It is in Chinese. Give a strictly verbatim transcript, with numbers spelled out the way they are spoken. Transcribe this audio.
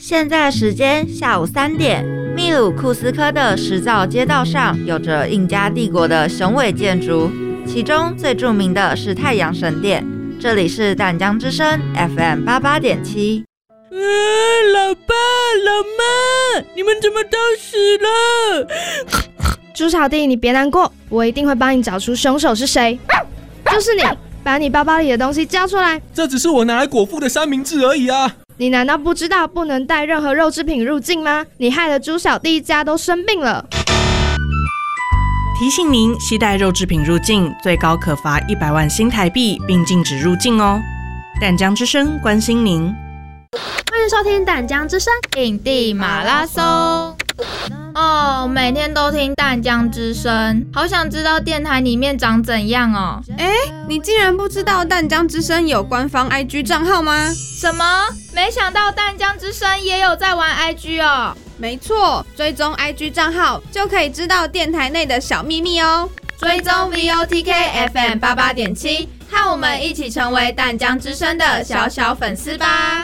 现在时间下午三点，秘鲁库斯科的石造街道上有着印加帝国的雄伟建筑，其中最著名的是太阳神殿。这里是淡江之声 F M 八八点七。 啊，老爸老妈，你们怎么都死了？ 猪小弟，你别难过，我一定会帮你找出凶手是谁。就是你，把你包包里的东西交出来。 这只是我拿来果腹的三明治而已啊！ 你难道不知道不能带任何肉制品入境吗？你害得猪小弟一家都生病了。 提醒您，携带肉制品入境，最高可罚一百万新台币，并禁止入境哦。淡江之声关心您。 欢迎收听淡江之声印地马拉松。哦，每天都听淡江之声，好想知道电台里面长怎样哦。 哎，你竟然不知道淡江之声有官方 I G 账号吗？ 什么？没想到淡江之声也有在玩 I G 哦。 没错，追踪 I G 账号就可以知道电台内的小秘密哦。 追踪 V O T K F M 八八点七，和我们一起成为淡江之声的小小粉丝吧。